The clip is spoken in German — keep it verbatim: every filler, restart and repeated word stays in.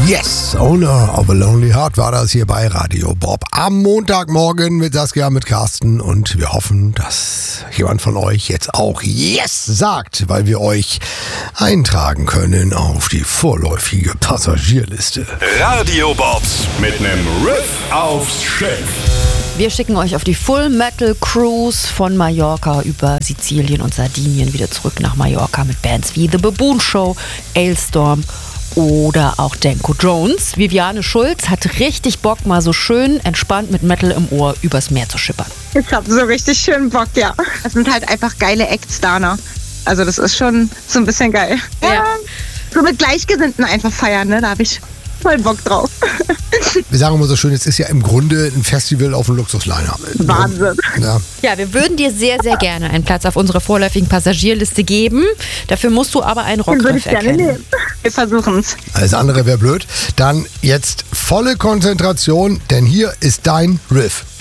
Yes, Owner of a Lonely Heart war das hier bei Radio Bob. Am Montagmorgen mit Saskia, mit Carsten und wir hoffen, dass jemand von euch jetzt auch Yes sagt, weil wir euch eintragen können auf die vorläufige Passagierliste. Radio Bobs mit nem Riff aufs Schiff. Wir schicken euch auf die Full Metal Cruise von Mallorca über Sizilien und Sardinien wieder zurück nach Mallorca mit Bands wie The Baboon Show, Ailstorm oder auch Danko Jones. Viviane Schulz hat richtig Bock, mal so schön entspannt mit Metal im Ohr übers Meer zu schippern. Ich hab so richtig schön Bock, ja. Das sind halt einfach geile Acts da, ne? Also das ist schon so ein bisschen geil. Ja. Ja. So mit Gleichgesinnten einfach feiern, ne? Da hab ich voll Bock drauf. Wir sagen immer so schön, es ist ja im Grunde ein Festival auf dem Luxusliner. Wahnsinn. Ja. Ja, wir würden dir sehr, sehr gerne einen Platz auf unserer vorläufigen Passagierliste geben. Dafür musst du aber einen Den würde Rockriff ich gerne erkennen. nehmen. Wir versuchen's. Alles andere wäre blöd. Dann jetzt volle Konzentration, denn hier ist dein Riff.